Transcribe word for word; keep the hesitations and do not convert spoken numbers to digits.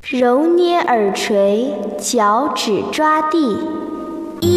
揉捏耳垂，脚趾抓地。